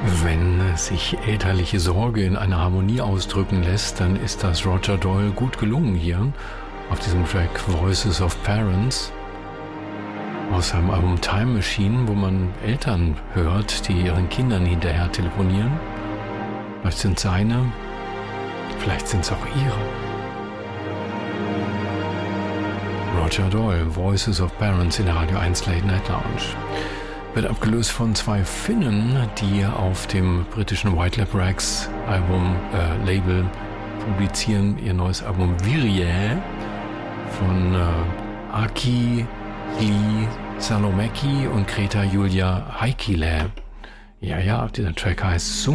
Wenn sich elterliche Sorge in einer Harmonie ausdrücken lässt, dann ist das Roger Doyle gut gelungen hier auf diesem Track Voices of Parents aus seinem Album Time Machine, wo man Eltern hört, die ihren Kindern hinterher telefonieren. Vielleicht sind seine, vielleicht sind es auch ihre. Roger Doyle, Voices of Parents in der Radio 1 Late Night Lounge. Wird abgelöst von zwei Finnen, die auf dem britischen White Lab Rex Label publizieren ihr neues Album Virje von Aki Li Salomäki und Greta Julia Heikkilä. Ja, dieser Track heißt